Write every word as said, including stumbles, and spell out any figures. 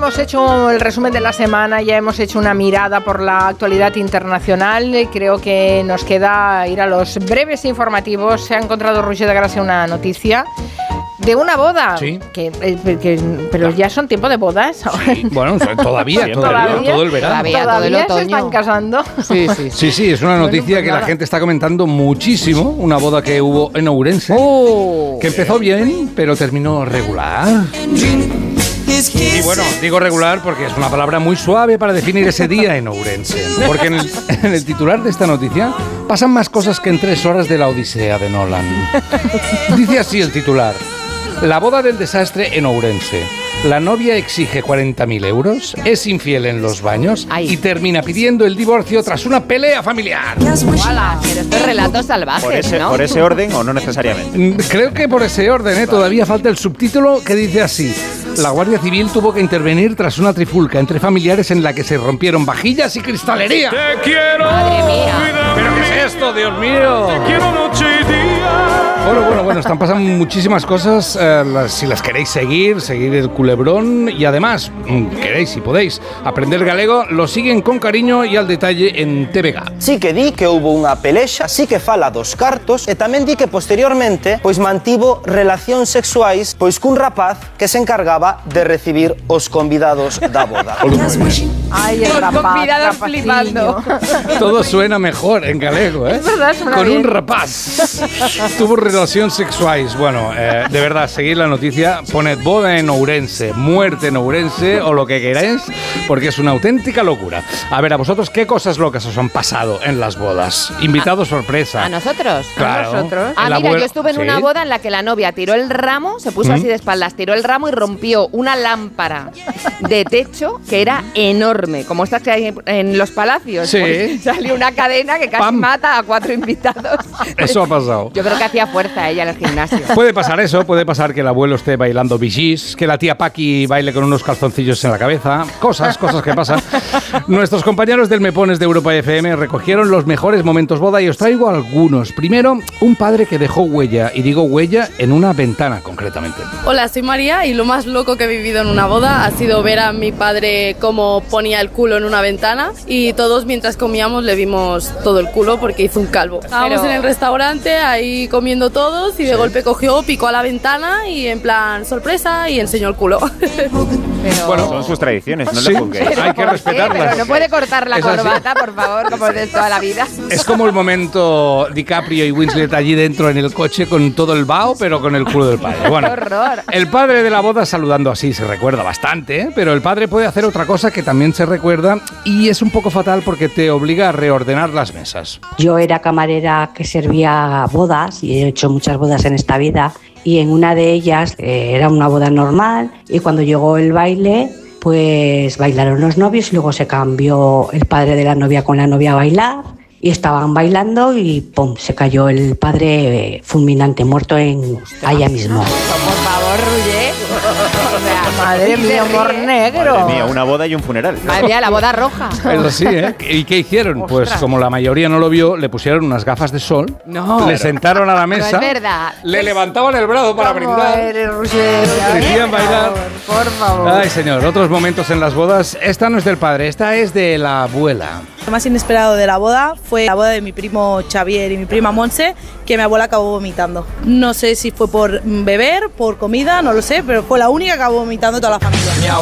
hemos hecho el resumen de la semana, ya hemos hecho una mirada por la actualidad internacional. Creo que nos queda ir a los breves informativos. Se ha encontrado Roger de Gracia una noticia de una boda. Sí. Que, que, pero ya son tiempo de bodas. Sí. Bueno, todavía, todavía, todavía, todo el verano. Todavía, todavía todo el se están casando. Sí, sí, sí, sí, es una noticia bueno, pues que nada. La gente está comentando muchísimo. Una boda que hubo en Ourense, oh. que empezó bien, pero terminó regular. Y bueno, digo regular porque es una palabra muy suave para definir ese día en Ourense. Porque en el, en el titular de esta noticia pasan más cosas que en tres horas de la Odisea de Nolan. Dice así el titular: la boda del desastre en Ourense. La novia exige cuarenta mil euros, es infiel en los baños Ay. y termina pidiendo el divorcio tras una pelea familiar. ¡Hala! Pero esto es relatos salvajes, por ese, ¿no? ¿Por ese orden o no necesariamente? Creo que por ese orden, ¿eh? Todavía falta el subtítulo que dice así: la Guardia Civil tuvo que intervenir tras una trifulca entre familiares en la que se rompieron vajillas y cristalería. ¡Te quiero! ¡Madre mía! ¿Pero qué es esto, Dios mío? ¡Te quiero noche y día! Bueno, bueno, bueno, están pasando muchísimas cosas. Eh, las, si las queréis seguir, seguir el culebrón y además, queréis y podéis aprender galego, lo siguen con cariño y al detalle en T V G. Sí que di que hubo unha pelexa, sí que fala dos cartos e tamén di que posteriormente pois mantivo relacións sexuais pois cun rapaz que se encargaba de recibir os convidados da boda. Ay, el rapaz, convidados flipando. Todo suena mejor en galego, ¿eh? Es verdad, suena con bien. Un rapaz. Tuvo relacións sexuais. Bueno, eh, de verdad, seguid la noticia. Poned boda en Ourense, muerte en Ourense o lo que queráis, porque es una auténtica locura. A ver, a vosotros, ¿qué cosas locas os han pasado en las bodas? Invitado sorpresa. ¿A nosotros? Claro. ¿A nosotros? Ah, mira, yo estuve en ¿sí? una boda en la que la novia tiró el ramo, se puso ¿Mm? así de espaldas, tiró el ramo y rompió una lámpara de techo que era enorme, como estas que hay en los palacios. Sí. Pues salió una cadena que casi ¡pam! Mata a cuatro invitados. Eso ha pasado. Yo creo que hacía fuerza ella en el gimnasio. Puede pasar eso, puede pasar que el abuelo esté bailando bijís, que la tía Paqui baile con unos calzoncillos en la cabeza. Cosas, cosas que pasan. Nuestros compañeros del Me Pones de Europa F M recogieron los mejores momentos boda y os traigo algunos. Primero, un padre que dejó huella, y digo huella en una ventana concretamente. Hola, soy María y lo más loco que he vivido en una boda ha sido ver a mi padre cómo ponía el culo en una ventana y todos mientras comíamos le vimos todo el culo porque hizo un calvo. Estábamos Pero... en el restaurante ahí comiendo todos y de sí. golpe cogió, picó a la ventana y en plan sorpresa y enseñó el culo. Pero... Bueno, son sus tradiciones, no sí, le juzguéis. Hay que respetarlas. Pero no puede cortar la corbata, por favor, como de toda la vida. Es como el momento DiCaprio y Winslet allí dentro en el coche con todo el vaho, pero con el culo del padre. Bueno, ¡qué horror! El padre de la boda saludando así se recuerda bastante, ¿eh? Pero el padre puede hacer otra cosa que también se recuerda y es un poco fatal porque te obliga a reordenar las mesas. Yo era camarera que servía bodas y he hecho muchas bodas en esta vida. Y en una de ellas eh, era una boda normal y cuando llegó el baile, pues bailaron los novios y luego se cambió el padre de la novia con la novia a bailar y estaban bailando y ¡pum! Se cayó el padre eh, fulminante, muerto en allá mismo. Por favor, Roger. O sea, madre mía, humor negro. Madre mía, una boda y un funeral. Madre mía, la boda roja. Eso sí, ¿eh? ¿Y qué hicieron? Ostras. Pues como la mayoría no lo vio, le pusieron unas gafas de sol, no, le claro. sentaron a la mesa, no es verdad. Le levantaban el brazo para brindar, eres, Roger? Le hacían bailar. Por favor. Ay, señor, otros momentos en las bodas. Esta no es del padre, esta es de la abuela. Lo más inesperado de la boda fue la boda de mi primo Xavier y mi prima Monse, que mi abuela acabó vomitando. No sé si fue por beber, por comida, no lo sé, pero fue la única que acabó vomitando toda la familia.